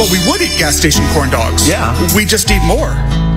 Well, we would eat gas station corn dogs. Yeah. We just eat more.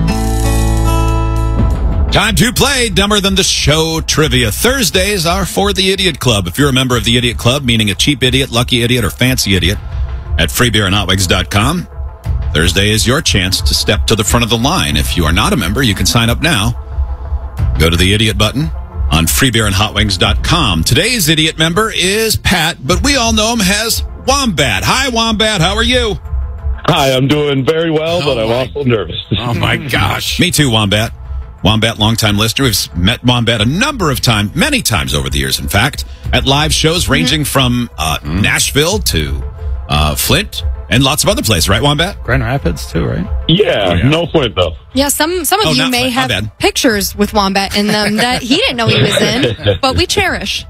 Time to play Dumber Than the Show trivia. Thursdays are for the Idiot Club. If you're a member of the Idiot Club, meaning a cheap idiot, lucky idiot, or fancy idiot, at freebeerandhotwings.com, Thursday is your chance to step to the front of the line. If you are not a member, you can sign up now. Go to the Idiot button on freebeerandhotwings.com. Today's Idiot member is Pat, but we all know him as Wombat. Hi, Wombat. How are you? Hi, I'm doing very well, but I'm also nervous. Oh, my gosh. Me too, Wombat. Wombat, longtime listener. We've met Wombat a number of times, many times over the years, in fact, at live shows ranging from Nashville to Flint and lots of other places, right, Wombat? Grand Rapids, too, right? Yeah, no point, though. Yeah, some of you may have pictures with Wombat in them that he didn't know he was in, but we cherish.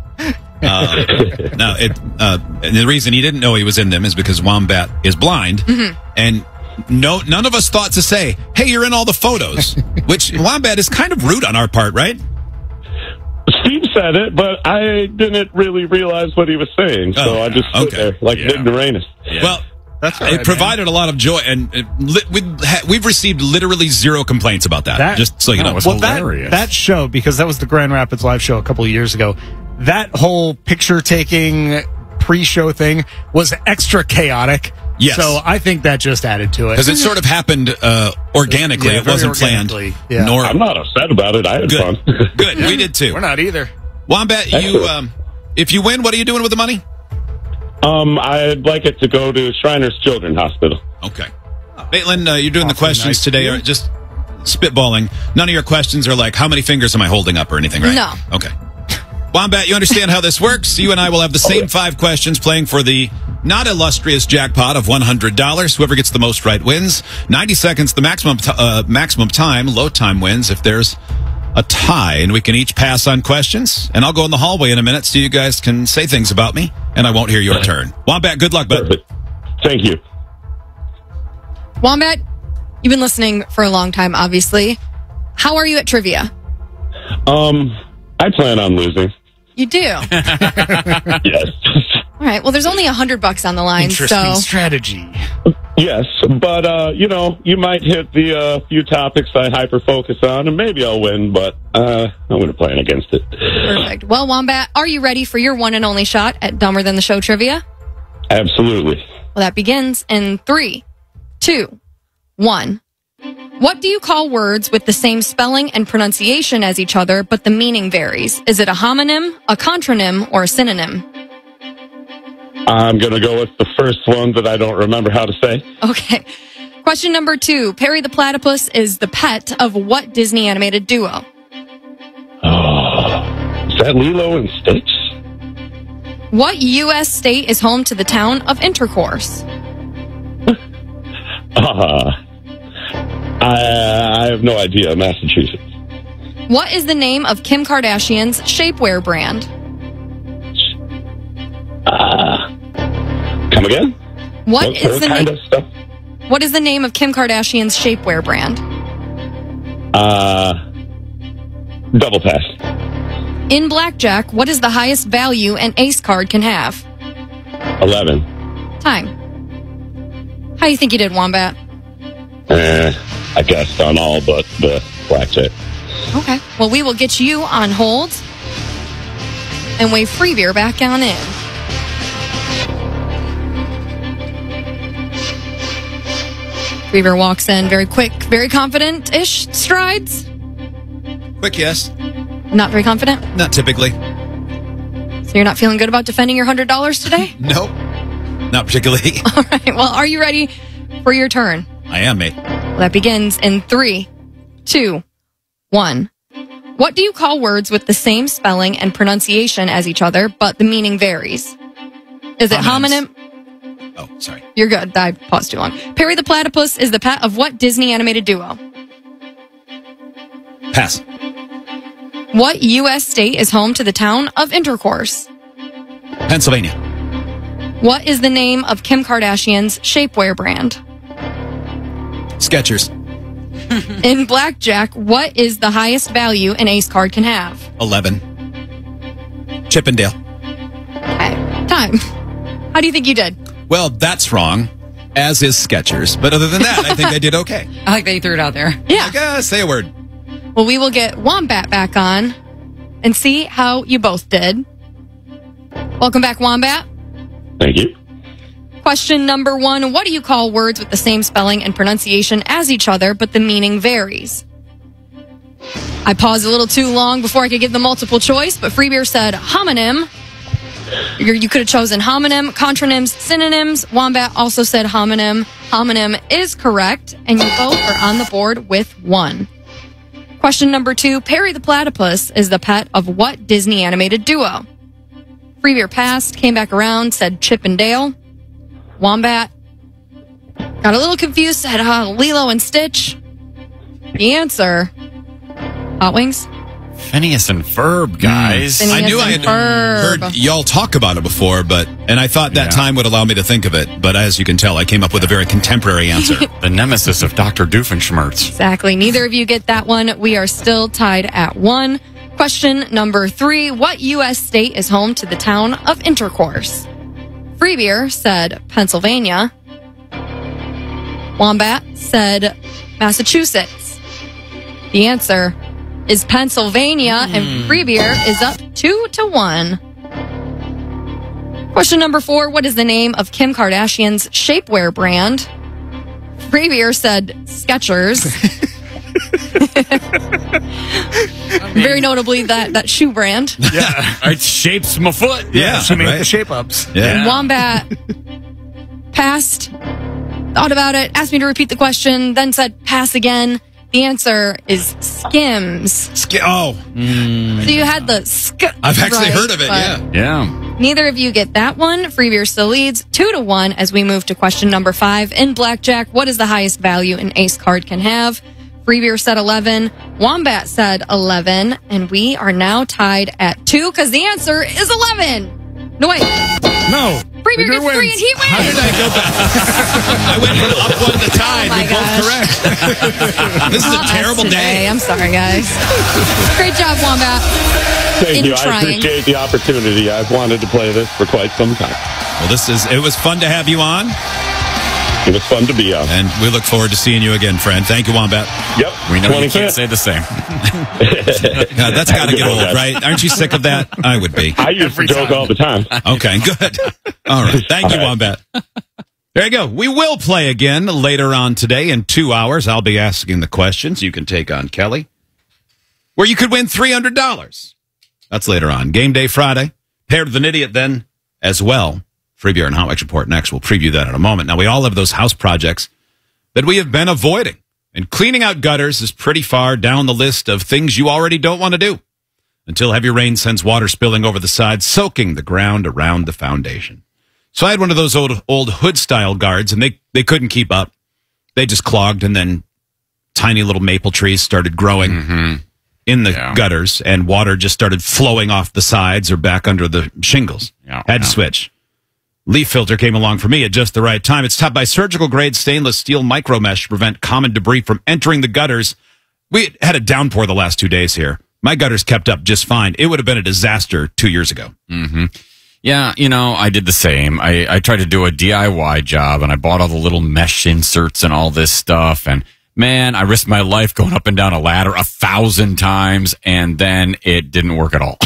And the reason he didn't know he was in them is because Wombat is blind, and none of us thought to say, hey, you're in all the photos, which Wombat is kind of rude on our part, right? Steve said it, but I didn't really realize what he was saying, so I just stood there like an ignoramus. Yeah. Well, that's right, it provided a lot of joy, and we've received literally zero complaints about that. Just so you know. Well, that show, because that was the Grand Rapids live show a couple of years ago, that whole picture-taking pre-show thing was extra chaotic. Yes. So I think that just added to it. Because it sort of happened organically. Yeah, it wasn't planned. Yeah. I'm not upset about it. I had fun. Good. We did too. We're not either. Wombat, if you win, what are you doing with the money? I'd like it to go to Shriners Children's Hospital. Okay. Maitland, you're doing the questions today. Or just spitballing. None of your questions are like, how many fingers am I holding up or anything, right? No. Okay. Wombat, you understand how this works. You and I will have the same 5 questions playing for the not illustrious jackpot of $100. Whoever gets the most right wins. 90 seconds, the maximum time. Low time wins if there's a tie. And we can each pass on questions. And I'll go in the hallway in a minute so you guys can say things about me, and I won't hear your turn. Wombat, good luck, bud. Thank you. Wombat, you've been listening for a long time, obviously. How are you at trivia? I plan on losing. You do? Yes. All right. Well, there's only $100 on the line. Interesting strategy. Yes, but, you might hit the few topics I hyper-focus on, and maybe I'll win, but I'm going to plan against it. Perfect. Well, Wombat, are you ready for your one and only shot at Dumber Than the Show trivia? Absolutely. Well, that begins in 3, 2, 1. What do you call words with the same spelling and pronunciation as each other, but the meaning varies? Is it a homonym, a contronym, or a synonym? I'm going to go with the first one that I don't remember how to say. Okay. Question number 2. Perry the Platypus is the pet of what Disney animated duo? Is that Lilo and Stitch? What U.S. state is home to the town of Intercourse? I have no idea. Massachusetts. What is the name of Kim Kardashian's shapewear brand? Come again? What is the kind of stuff? What is the name of Kim Kardashian's shapewear brand? Double pass. In blackjack, what is the highest value an ace card can have? 11. Time. How do you think you did, Wombat? I guessed on all but the blackjack. Okay. Well, we will get you on hold and wave free beer back on in. Free beer walks in very quick, very confident-ish strides. Quick yes. Not very confident? Not typically. So you're not feeling good about defending your $100 today? Nope. Not particularly. All right. Well, are you ready for your turn? I am, mate. Well, that begins in 3, 2, 1. What do you call words with the same spelling and pronunciation as each other, but the meaning varies? Is it homonym? Oh, sorry. You're good. I paused too long. Perry the Platypus is the pet of what Disney animated duo? Pass. What U.S. state is home to the town of Intercourse? Pennsylvania. What is the name of Kim Kardashian's shapewear brand? Skechers. In blackjack, what is the highest value an ace card can have? 11. Chippendale. Okay. Time. How do you think you did? Well, that's wrong. as is Skechers. But other than that, I think I did okay. I like that you threw it out there. Yeah. Say a word. Well, we will get Wombat back on and see how you both did. Welcome back, Wombat. Thank you. Question number 1. What do you call words with the same spelling and pronunciation as each other, but the meaning varies? I paused a little too long before I could give the multiple choice, but Free Beer said homonym. You could have chosen homonym, contronyms, synonyms. Wombat also said homonym. Homonym is correct, and you both are on the board with 1. Question number 2. Perry the Platypus is the pet of what Disney animated duo? Free Beer passed, came back around, said Chip and Dale. Wombat got a little confused, said Lilo and Stitch. The answer, Hot Wings. Phineas and Ferb, guys. Phineas I knew I and had Ferb. heard y'all talk about it before, and I thought that time would allow me to think of it. But as you can tell, I came up with a very contemporary answer. The nemesis of Dr. Doofenshmirtz. Exactly. Neither of you get that one. We are still tied at 1. Question number 3. What U.S. state is home to the town of Intercourse? Free Beer said Pennsylvania. Wombat said Massachusetts. The answer is Pennsylvania, and Free Beer is up 2-1. Question number 4. What is the name of Kim Kardashian's shapewear brand? Free Beer said Skechers. Very notably, that shoe brand. Yeah. It shapes my foot. Yeah, She made right. the shape ups. Yeah. And Wombat passed, thought about it, asked me to repeat the question, then said pass again. The answer is Skims. Oh, So you had the I've actually right, heard of it. but Yeah. Yeah. Neither of you get that one. Free Beer still leads 2-1 as we move to question number 5. In Blackjack, what is the highest value an ace card can have? Free Beer said 11. Wombat said 11. And we are now tied at 2 because the answer is 11. No, wait. No. Free Beer gets 3 and wins. he wins. How did I go back? I went from up 1 to tied. Oh my We're both gosh. correct. This is a Not us terrible today. day. I'm sorry, guys. Great job, Wombat. Thank In you. I trying. appreciate the opportunity. I've wanted to play this for quite some time. Well, it was fun to have you on, It was fun to be on. and we look forward to seeing you again, friend. Thank you, Wombat. Yep. We know you 25th. can't say the same. God, that's got to get old, right? Aren't you sick of that? I would be. I used to joke all the time. Okay, good. All right. Thank you, All right. Wombat. There you go. We will play again later on today in 2 hours. I'll be asking the questions. You can take on Kelly, where you could win $300. That's later on. Game Day Friday. Paired with an idiot then as well. Free Beer and Hot Wings Report next. We'll preview that in a moment. Now, we all have those house projects that we have been avoiding. And cleaning out gutters is pretty far down the list of things you already don't want to do until heavy rain sends water spilling over the sides, soaking the ground around the foundation. So I had one of those old hood-style guards, and they couldn't keep up. They just clogged, and then tiny little maple trees started growing in the gutters, and water just started flowing off the sides or back under the shingles. Had to switch. Leaf Filter came along for me at just the right time. It's topped by surgical-grade stainless steel micro mesh to prevent common debris from entering the gutters. We had a downpour the last 2 days here. My gutters kept up just fine. It would have been a disaster 2 years ago. Yeah, I did the same. I tried to do a DIY job, and I bought all the little mesh inserts and all this stuff, and man, I risked my life going up and down a ladder 1,000 times, and then it didn't work at all.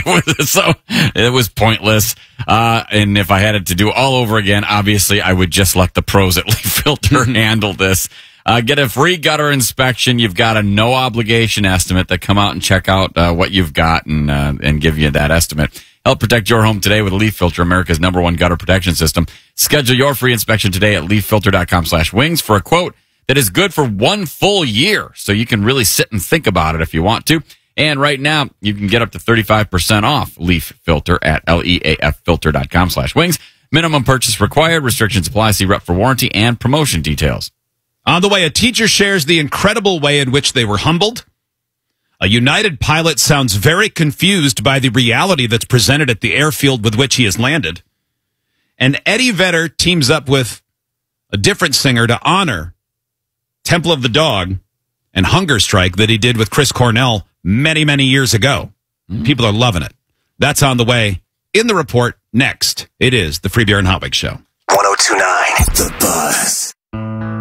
It was pointless. And if I had it to do all over again, obviously I would just let the pros at Leaf Filter handle this. Get a free gutter inspection. You've got a no obligation estimate that come out and check out what you've got and give you that estimate. Help protect your home today with Leaf Filter, America's #1 gutter protection system. Schedule your free inspection today at leaffilter.com/wings for a quote that is good for 1 full year. So you can really sit and think about it if you want to. And right now, you can get up to 35% off Leaf Filter at leaffilter.com/wings. Minimum purchase required. Restrictions apply. See rep for warranty and promotion details. On the way, a teacher shares the incredible way in which they were humbled. A United pilot sounds very confused by the reality that's presented at the airfield with which he has landed. And Eddie Vedder teams up with a different singer to honor Temple of the Dog and Hunger Strike that he did with Chris Cornell many, many years ago. People are loving it. That's on the way in the report next. It is the Free Beer and Hot Wings Show. 1029. The Buzz.